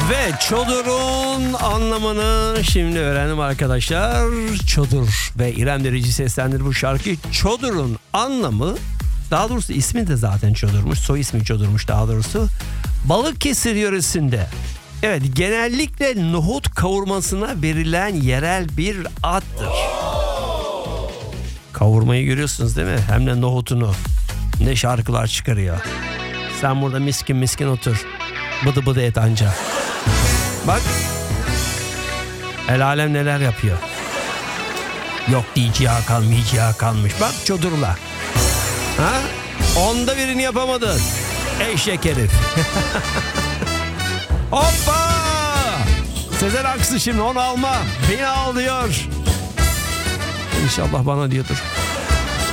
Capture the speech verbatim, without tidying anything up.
Ve çodurun anlamını şimdi öğrendim arkadaşlar. Çodur ve İrem Derici seslendir bu şarkı. Çodurun anlamı, daha doğrusu ismi de zaten çodurmuş. Soy ismi çodurmuş daha doğrusu. Balıkesir yöresinde, evet, genellikle nohut kavurmasına verilen yerel bir addır. Kavurmayı görüyorsunuz değil mi? Hem de nohutunu. Ne şarkılar çıkarıyor. Sen burada miskin miskin otur. Bıdı bıdı et anca. Bak. El alem neler yapıyor. Yok diyeceği kalmayacağı kalmış. Bak çodurla. Ha? Onda birini yapamadın. Eşek herif. Hoppa! Sezen Aksu şimdi onu alma. Beni al diyor. İnşallah bana diyordur.